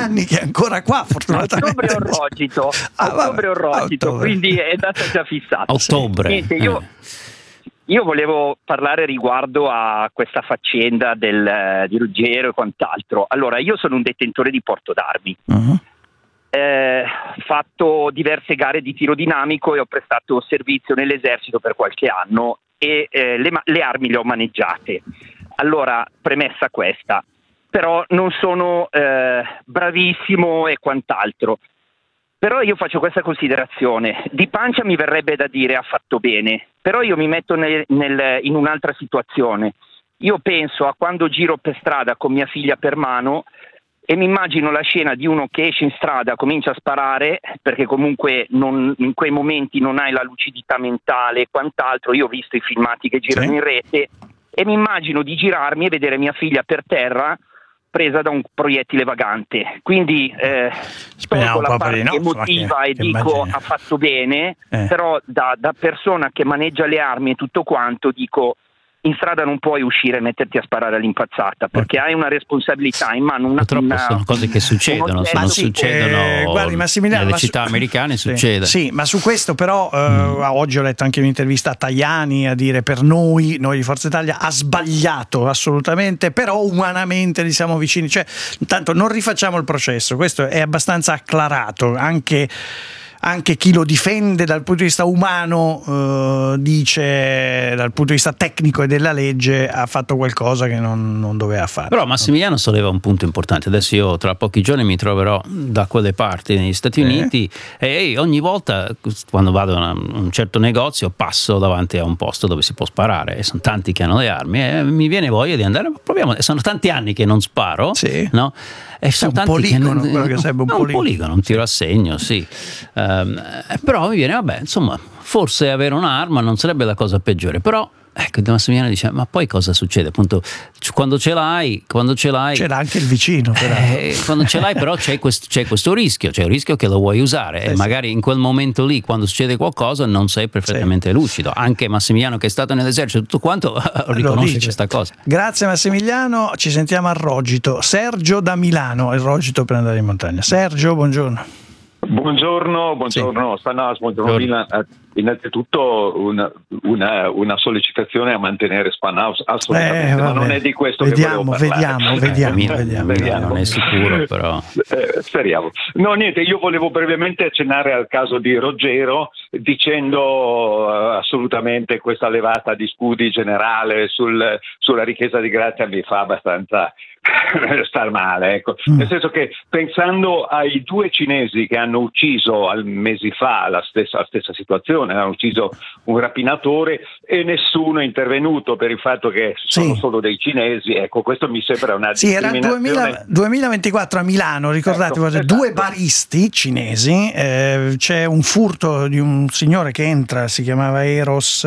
anni che è ancora qua, fortunatamente. Ottobre o Rogito, quindi è data già fissata. Ottobre. Niente, io volevo parlare riguardo a questa faccenda di Ruggero e quant'altro. Allora, io sono un detentore di porto d'armi. Uh-huh. Fatto diverse gare di tiro dinamico e ho prestato servizio nell'esercito per qualche anno e le armi le ho maneggiate. Allora, premessa questa, però non sono bravissimo e quant'altro. Però io faccio questa considerazione: di pancia mi verrebbe da dire ha fatto bene, però io mi metto in un'altra situazione. Io penso a quando giro per strada con mia figlia per mano e mi immagino la scena di uno che esce in strada, comincia a sparare, perché comunque in quei momenti non hai la lucidità mentale e quant'altro. Io ho visto i filmati che girano in rete e mi immagino di girarmi e vedere mia figlia per terra presa da un proiettile vagante. Quindi tolgo la parte emotiva e dico ha fatto bene, però da persona che maneggia le armi e tutto quanto dico: in strada non puoi uscire e metterti a sparare all'impazzata, perché hai una responsabilità in mano. Purtroppo sono cose che succedono, succedono guardi, Massimiliano, nelle città americane succede. Sì, ma su questo però oggi ho letto anche un'intervista a Tajani a dire: per noi di Forza Italia ha sbagliato assolutamente, però umanamente gli siamo vicini. Cioè, intanto non rifacciamo il processo, questo è abbastanza acclarato. Anche chi lo difende dal punto di vista umano dice, dal punto di vista tecnico e della legge, ha fatto qualcosa che non doveva fare. Però Massimiliano solleva un punto importante. Adesso io tra pochi giorni mi troverò da quelle parti negli Stati Uniti e ogni volta quando vado a un certo negozio passo davanti a un posto dove si può sparare e sono tanti che hanno le armi e mi viene voglia di andare, proviamo. Sono tanti anni che non sparo, no? E sono tanti poligono, che quello che sarebbe un poligono, un tiro a segno, sì. Però mi viene, vabbè, insomma, forse avere un'arma non sarebbe la cosa peggiore, però ecco, Massimiliano dice: ma poi cosa succede? Appunto, quando ce l'hai c'era anche il vicino, quando ce l'hai però c'è questo rischio, c'è il rischio che lo vuoi usare e magari in quel momento lì, quando succede qualcosa, non sei perfettamente lucido. Anche Massimiliano, che è stato nell'esercito, tutto quanto riconosce questa cosa. Grazie Massimiliano, ci sentiamo a Rogito. Sergio da Milano, il Rogito per andare in montagna. Sergio, buongiorno. Buongiorno, Spanas, buongiorno Milan. Innanzitutto una sollecitazione a mantenere Spanas assolutamente, ma non è di questo che volevo parlare. Vediamo. Non è sicuro, però. Speriamo. No, niente, io volevo brevemente accennare al caso di Ruggero, dicendo assolutamente questa levata di scudi generale sulla richiesta di grazia mi fa abbastanza star male, ecco. Nel senso che, pensando ai 2 cinesi che hanno ucciso mesi fa la stessa situazione, hanno ucciso un rapinatore e nessuno è intervenuto per il fatto che sono solo dei cinesi, ecco, questo mi sembra una discriminazione. Era 2024 a Milano, ricordate, esatto. 2 baristi cinesi, c'è un furto di un signore che entra, si chiamava Eros,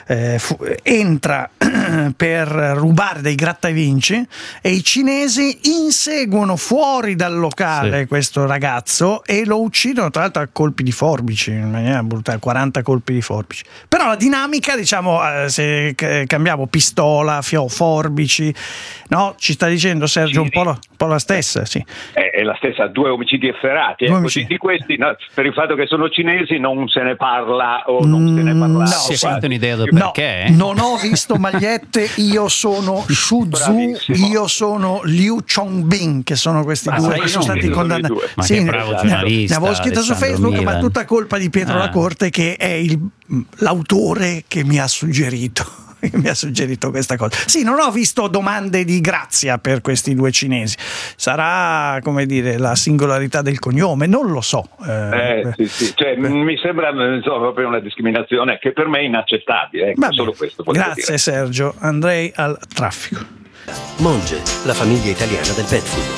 entra per rubare dei grattavinci e i cinesi inseguono fuori dal locale questo ragazzo e lo uccidono, tra l'altro a colpi di forbici, in maniera brutale, 40 colpi di forbici. Però la dinamica, diciamo, se cambiamo pistola, forbici, no? Ci sta dicendo Sergio un po' la stessa, sì. È la stessa, 2 omicidi efferati. Di questi, no, per il fatto che sono cinesi non se ne parla o non se ne parla. No, si sente un'idea del perché? Non ho visto magliette, io sono Shu Zhu, io sono Liu Chongbin, che sono questi 2 che sono stati condannati. Ma che bravo giornalista, ne avevo scritto su Facebook, ma tutta colpa di Pietro La Corte, che è l'autore che mi ha suggerito questa cosa. Sì, non ho visto domande di grazia per questi 2 cinesi. Sarà, come dire, la singolarità del cognome, non lo so. Sì. Cioè, mi sembra proprio una discriminazione che per me è inaccettabile. Solo questo. Grazie dire. Sergio, andrei al traffico. Monge, la famiglia italiana del pet food,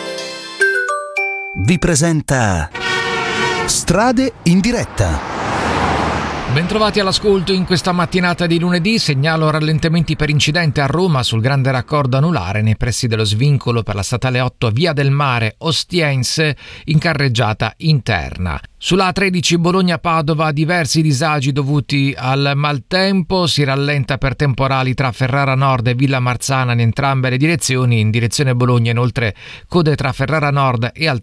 vi presenta Strade in diretta. Bentrovati all'ascolto in questa mattinata di lunedì. Segnalo rallentamenti per incidente a Roma sul grande raccordo anulare nei pressi dello svincolo per la statale 8 Via del Mare Ostiense in carreggiata interna. Sulla A13 Bologna-Padova diversi disagi dovuti al maltempo, si rallenta per temporali tra Ferrara Nord e Villa Marzana in entrambe le direzioni. In direzione Bologna inoltre code tra Ferrara Nord e